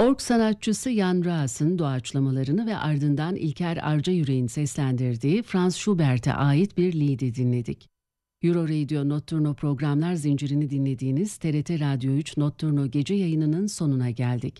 Ork sanatçısı Jan Raas'ın doğaçlamalarını ve ardından İlker Arcayürek'in seslendirdiği Franz Schubert'e ait bir liedi dinledik. Euro Radio Notturno programlar zincirini dinlediğiniz TRT Radyo 3 Notturno gece yayınının sonuna geldik.